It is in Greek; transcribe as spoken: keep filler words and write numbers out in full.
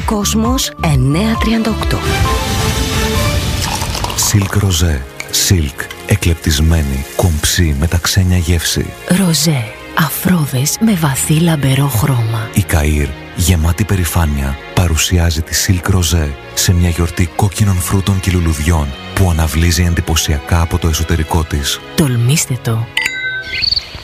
Κόσμος εννιακόσια τριάντα οκτώ. Silk Rosé. Silk. Εκλεπτισμένη, κομψή με ταξένια γεύση. Ροζέ. Αφρόδες με βαθύ λαμπερό χρώμα. Η Καΐρ, γεμάτη περηφάνεια, παρουσιάζει τη Silk Rosé σε μια γιορτή κόκκινων φρούτων και λουλουδιών που αναβλύζει εντυπωσιακά από το εσωτερικό της. Τολμήστε το.